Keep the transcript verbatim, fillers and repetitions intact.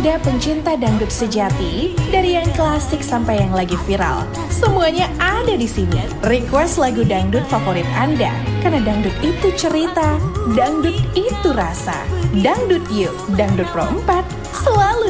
Anda pencinta dangdut sejati, dari yang klasik sampai yang lagi viral, semuanya ada di sini. Request lagu dangdut favorit Anda, karena dangdut itu cerita, dangdut itu rasa. Dangdut Yuk, Dangdut Pro empat, selalu